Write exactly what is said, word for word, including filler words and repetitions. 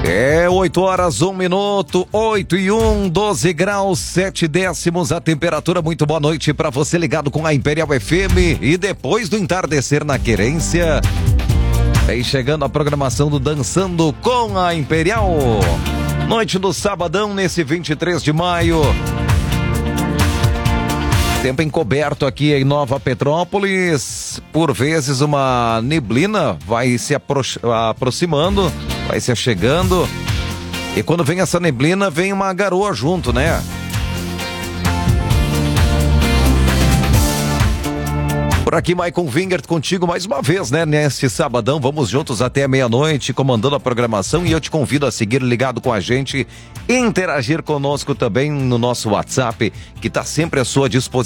É oito horas, um minuto, oito e um, doze graus, sete décimos a temperatura. Muito boa noite para você ligado com a Imperial F M. E depois do entardecer na querência, vem chegando a programação do Dançando com a Imperial. Noite do sabadão, nesse vinte e três de maio. Tempo encoberto aqui em Nova Petrópolis. Por vezes uma neblina vai se apro- aproximando, vai se chegando. E quando vem essa neblina, vem uma garoa junto, né? Por aqui, Maicon Wingert, contigo mais uma vez, né? Neste sabadão, vamos juntos até meia-noite, comandando a programação. E eu te convido a seguir ligado com a gente, interagir conosco também no nosso WhatsApp, que está sempre à sua disposição.